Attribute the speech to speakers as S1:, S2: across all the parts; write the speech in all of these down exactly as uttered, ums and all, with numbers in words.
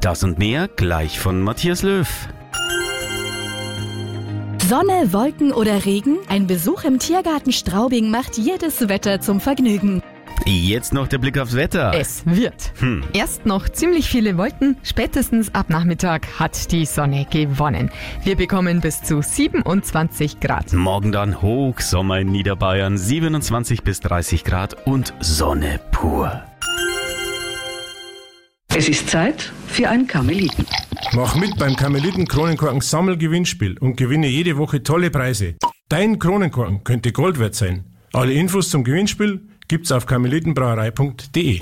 S1: Das und mehr gleich von Matthias Löw.
S2: Sonne, Wolken oder Regen? Ein Besuch im Tiergarten Straubing macht jedes Wetter zum Vergnügen.
S1: Jetzt noch der Blick aufs Wetter.
S3: Es wird.
S1: Hm.
S3: Erst noch ziemlich viele Wolken, spätestens ab Nachmittag hat die Sonne gewonnen. Wir bekommen bis zu siebenundzwanzig Grad.
S1: Morgen dann Hochsommer in Niederbayern, siebenundzwanzig bis dreißig Grad und Sonne pur.
S4: Es ist Zeit für ein Karmeliten.
S5: Mach mit beim Karmeliten-Kronenkorken-Sammelgewinnspiel und gewinne jede Woche tolle Preise. Dein Kronenkorken könnte Gold wert sein. Alle Infos zum Gewinnspiel gibt's auf karmelitenbrauerei punkt de.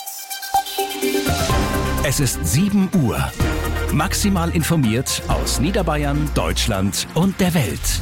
S6: Es ist sieben Uhr. Maximal informiert aus Niederbayern, Deutschland und der Welt.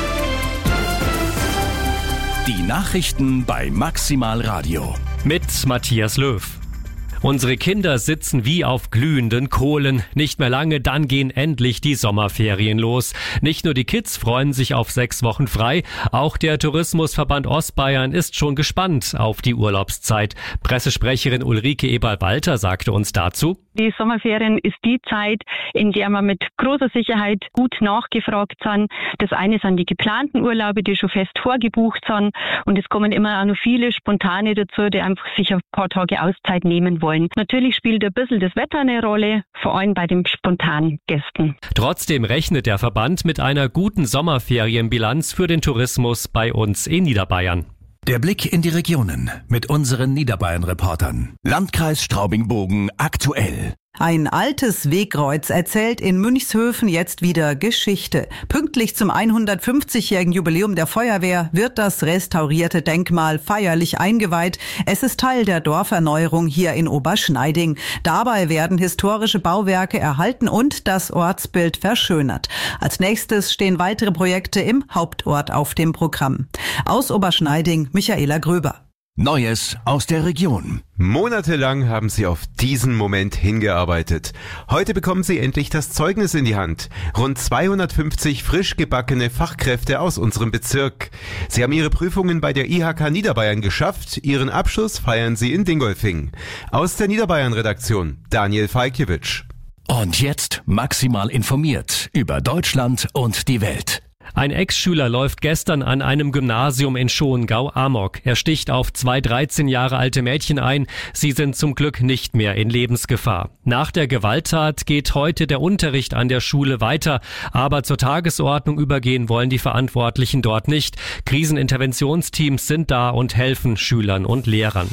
S6: Die Nachrichten bei Maximal Radio.
S7: Mit Matthias Löw. Unsere Kinder sitzen wie auf glühenden Kohlen. Nicht mehr lange, dann gehen endlich die Sommerferien los. Nicht nur die Kids freuen sich auf sechs Wochen frei, auch der Tourismusverband Ostbayern ist schon gespannt auf die Urlaubszeit. Pressesprecherin Ulrike Eberl-Walter sagte uns dazu:
S8: Die Sommerferien ist die Zeit, in der man mit großer Sicherheit gut nachgefragt sind. Das eine sind die geplanten Urlaube, die schon fest vorgebucht sind. Und es kommen immer auch noch viele Spontane dazu, die einfach sich ein paar Tage Auszeit nehmen wollen. Natürlich spielt ein bisschen das Wetter eine Rolle, vor allem bei den spontanen Gästen.
S7: Trotzdem rechnet der Verband mit einer guten Sommerferienbilanz für den Tourismus bei uns in Niederbayern.
S6: Der Blick in die Regionen mit unseren Niederbayern-Reportern. Landkreis Straubing-Bogen aktuell.
S9: Ein altes Wegkreuz erzählt in Münchshöfen jetzt wieder Geschichte. Pünktlich zum hundertfünfzigjährigen Jubiläum der Feuerwehr wird das restaurierte Denkmal feierlich eingeweiht. Es ist Teil der Dorferneuerung hier in Oberschneiding. Dabei werden historische Bauwerke erhalten und das Ortsbild verschönert. Als nächstes stehen weitere Projekte im Hauptort auf dem Programm. Aus Oberschneiding, Michaela Gröber.
S6: Neues aus der Region.
S10: Monatelang haben sie auf diesen Moment hingearbeitet. Heute bekommen sie endlich das Zeugnis in die Hand. Rund zweihundertfünfzig frisch gebackene Fachkräfte aus unserem Bezirk. Sie haben ihre Prüfungen bei der I H K Niederbayern geschafft. Ihren Abschluss feiern sie in Dingolfing. Aus der Niederbayern-Redaktion Daniel Falkiewicz.
S6: Und jetzt maximal informiert über Deutschland und die Welt.
S7: Ein Ex-Schüler läuft gestern an einem Gymnasium in Schongau amok. Er sticht auf zwei dreizehn Jahre alte Mädchen ein. Sie sind zum Glück nicht mehr in Lebensgefahr. Nach der Gewalttat geht heute der Unterricht an der Schule weiter. Aber zur Tagesordnung übergehen wollen die Verantwortlichen dort nicht. Kriseninterventionsteams sind da und helfen Schülern und Lehrern.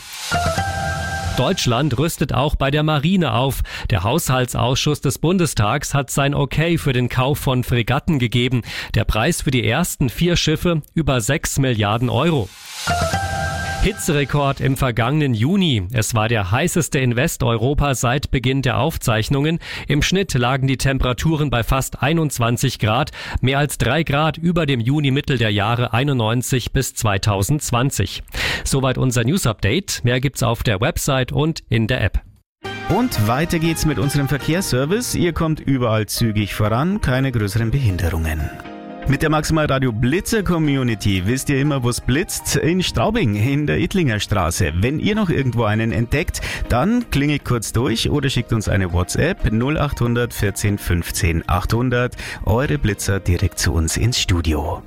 S7: Deutschland rüstet auch bei der Marine auf. Der Haushaltsausschuss des Bundestags hat sein Okay für den Kauf von Fregatten gegeben. Der Preis für die ersten vier Schiffe über sechs Milliarden Euro. Hitzerekord im vergangenen Juni. Es war der heißeste in Westeuropa seit Beginn der Aufzeichnungen. Im Schnitt lagen die Temperaturen bei fast einundzwanzig Grad, mehr als drei Grad über dem Juni-Mittel der Jahre einundneunzig bis zweitausendzwanzig. Soweit unser News-Update. Mehr gibt's auf der Website und in der App.
S1: Und weiter geht's mit unserem Verkehrsservice. Ihr kommt überall zügig voran, keine größeren Behinderungen. Mit der Maximal Radio Blitzer Community wisst ihr immer, wo's blitzt. In Straubing, in der Ittlinger Straße. Wenn ihr noch irgendwo einen entdeckt, dann klingelt kurz durch oder schickt uns eine WhatsApp null acht hundert vierzehn fünfzehn achthundert. Eure Blitzer direkt zu uns ins Studio.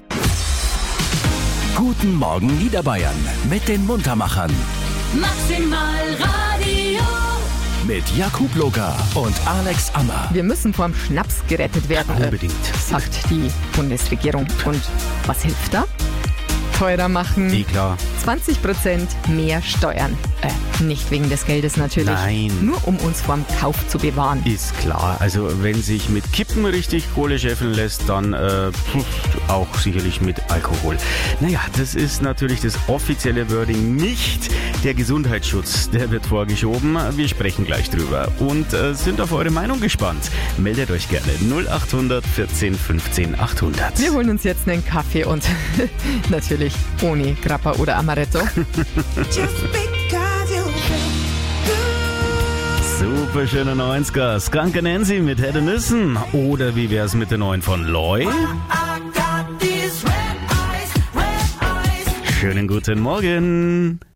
S6: Guten Morgen Niederbayern mit den Muntermachern.
S2: Maximal Radio.
S6: Mit Jakub Loka und Alex Ammer.
S3: Wir müssen vom Schnaps gerettet werden,
S1: Unbedingt.
S3: äh, sagt die Bundesregierung. Und was hilft da? Teurer machen.
S1: Eh klar.
S3: zwanzig Prozent mehr Steuern. Äh, nicht wegen des Geldes natürlich.
S1: Nein.
S3: Nur um uns vorm Kauf zu bewahren.
S1: Ist klar. Also wenn sich mit Kippen richtig Kohle scheffeln lässt, dann äh, auch sicherlich mit Alkohol. Naja, das ist natürlich das offizielle Wording, nicht der Gesundheitsschutz. Der wird vorgeschoben. Wir sprechen gleich drüber und äh, sind auf eure Meinung gespannt. Meldet euch gerne null acht hundert vierzehn fünfzehn achthundert.
S3: Wir holen uns jetzt einen Kaffee und natürlich ohne Grappa oder Amaretto.
S1: Super schöner neunziger. Skunker Nancy mit Hedda Nissen. Oder wie wär's mit der neuen von Loy? Schönen guten Morgen.